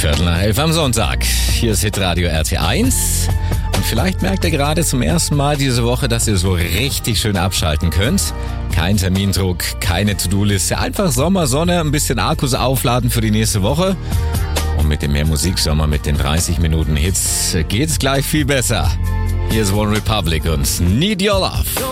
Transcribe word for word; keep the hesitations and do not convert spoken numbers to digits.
Viertel nach elf am Sonntag. Hier ist Hitradio R T eins. Und vielleicht merkt ihr gerade zum ersten Mal diese Woche, dass ihr so richtig schön abschalten könnt. Kein Termindruck, keine To-Do-Liste, einfach Sommer, Sonne, ein bisschen Akkus aufladen für die nächste Woche. Und mit dem mehr Musiksommer, mit den dreißig Minuten Hits, geht's gleich viel besser. Hier ist One Republic und Need Your Love.